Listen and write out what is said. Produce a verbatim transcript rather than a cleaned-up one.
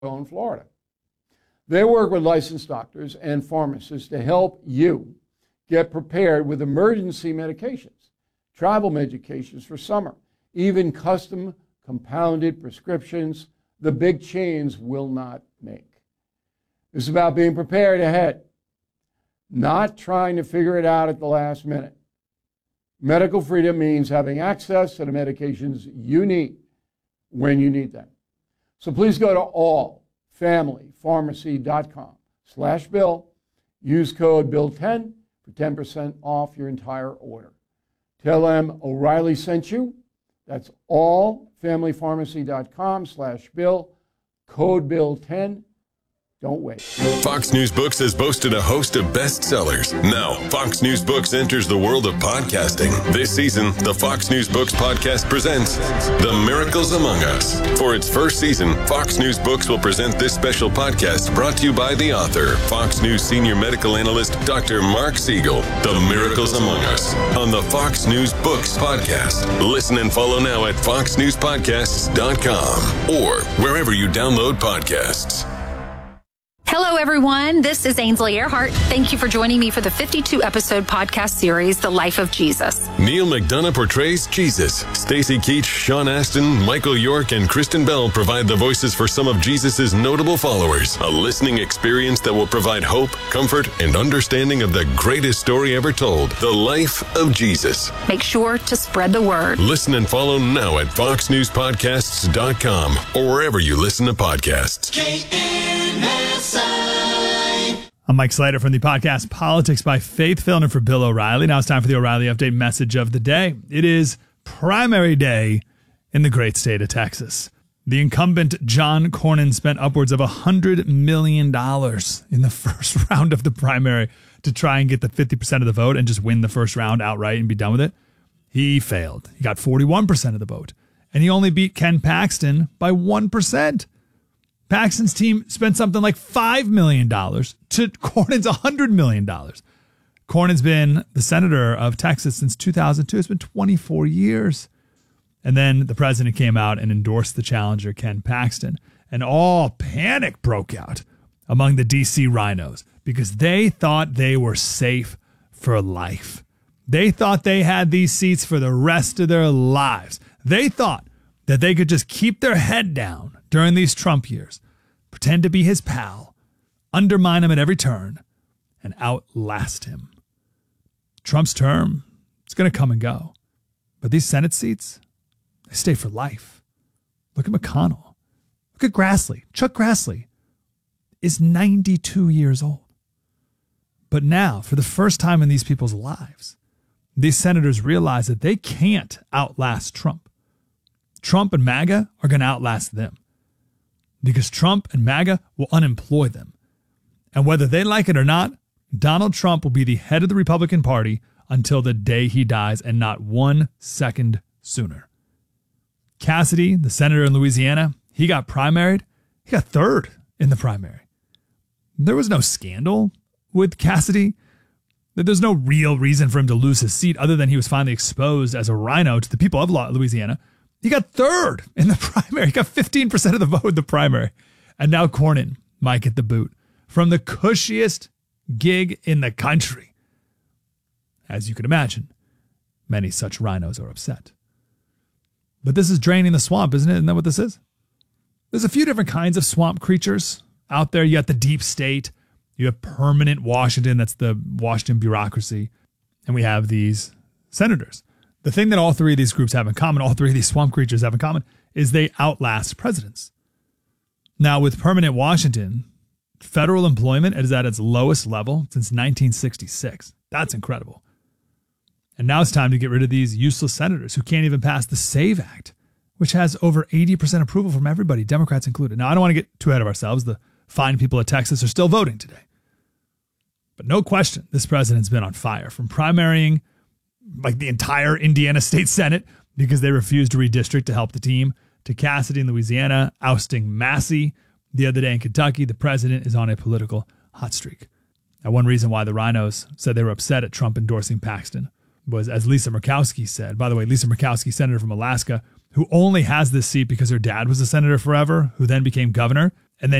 in Florida. They work with licensed doctors and pharmacists to help you get prepared with emergency medications, travel medications for summer, even custom compounded prescriptions the big chains will not make. This is about being prepared ahead, not trying to figure it out at the last minute. Medical freedom means having access to the medications you need when you need them. So please go to all family pharmacy dot com slash bill. Use code bill ten for ten percent off your entire order. Tell them O'Reilly sent you. That's all family pharmacy dot com slash bill. Code bill ten. Don't wait. Fox News Books has boasted a host of bestsellers. Now, Fox News Books enters the world of podcasting. This season, the Fox News Books podcast presents The Miracles Among Us. For its first season, Fox News Books will present this special podcast brought to you by the author, Fox News senior medical analyst, Doctor Mark Siegel. The Miracles Among Us on the Fox News Books podcast. Listen and follow now at fox news podcasts dot com or wherever you download podcasts. Hello, everyone. This is Ainsley Earhart. Thank you for joining me for the fifty-two episode podcast series, The Life of Jesus. Neil McDonough portrays Jesus. Stacy Keach, Sean Astin, Michael York, and Kristen Bell provide the voices for some of Jesus' notable followers. A listening experience that will provide hope, comfort, and understanding of the greatest story ever told, The Life of Jesus. Make sure to spread the word. Listen and follow now at fox news podcasts dot com or wherever you listen to podcasts. K N S I. I'm Mike Slater from the podcast Politics by Faith, filling in for Bill O'Reilly. Now it's time for the O'Reilly Update message of the day. It is primary day in the great state of Texas. The incumbent John Cornyn spent upwards of one hundred million dollars in the first round of the primary to try and get the fifty percent of the vote and just win the first round outright and be done with it. He failed. He got forty-one percent of the vote, and he only beat Ken Paxton by one percent. Paxton's team spent something like five million dollars to Cornyn's one hundred million dollars. Cornyn's been the senator of Texas since two thousand two. It's been twenty-four years. And then the president came out and endorsed the challenger, Ken Paxton. And all panic broke out among the D C rhinos because they thought they were safe for life. They thought they had these seats for the rest of their lives. They thought that they could just keep their head down during these Trump years, pretend to be his pal, undermine him at every turn, and outlast him. Trump's term, it's going to come and go. But these Senate seats, they stay for life. Look at McConnell. Look at Grassley. Chuck Grassley is ninety-two years old. But now, for the first time in these people's lives, these senators realize that they can't outlast Trump. Trump and MAGA are going to outlast them because Trump and MAGA will unemploy them. And whether they like it or not, Donald Trump will be the head of the Republican Party until the day he dies, and not one second sooner. Cassidy, the senator in Louisiana, he got primaried. He got third in the primary. There was no scandal with Cassidy. There's no real reason for him to lose his seat other than he was finally exposed as a rhino to the people of Louisiana. He got third in the primary. He got fifteen percent of the vote in the primary. And now Cornyn might get the boot from the cushiest gig in the country. As you can imagine, many such rhinos are upset. But this is draining the swamp, isn't it? Isn't that what this is? There's a few different kinds of swamp creatures out there. You got the deep state. You have permanent Washington. That's the Washington bureaucracy. And we have these senators. The thing that all three of these groups have in common, all three of these swamp creatures have in common, is they outlast presidents. Now, with permanent Washington, federal employment is at its lowest level since nineteen sixty-six. That's incredible. And now it's time to get rid of these useless senators who can't even pass the SAVE Act, which has over eighty percent approval from everybody, Democrats included. Now, I don't want to get too ahead of ourselves. The fine people of Texas are still voting today. But no question, this president's been on fire, from primarying like the entire Indiana State Senate because they refused to redistrict to help the team, to Cassidy in Louisiana, ousting Massey the other day in Kentucky. The president is on a political hot streak. Now, one reason why the rhinos said they were upset at Trump endorsing Paxton was, as Lisa Murkowski said, by the way, Lisa Murkowski, senator from Alaska, who only has this seat because her dad was a senator forever, who then became governor.